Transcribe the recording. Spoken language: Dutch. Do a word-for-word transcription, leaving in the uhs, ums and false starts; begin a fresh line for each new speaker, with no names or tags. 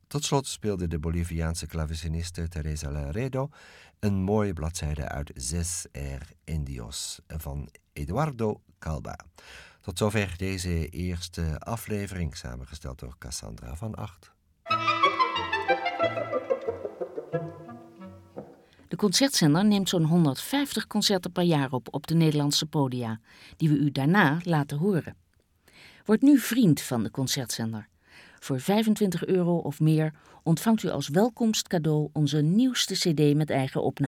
Tot slot speelde de Boliviaanse klaveciniste Teresa Laredo een mooie bladzijde uit Zes er Indios van Eduardo Calva. Tot zover deze eerste aflevering, samengesteld door Cassandra van Acht.
De Concertzender neemt zo'n honderdvijftig concerten per jaar op op de Nederlandse podia, die we u daarna laten horen. Word nu vriend van de Concertzender. Voor vijfentwintig euro of meer ontvangt u als welkomstcadeau onze nieuwste cd met eigen opname.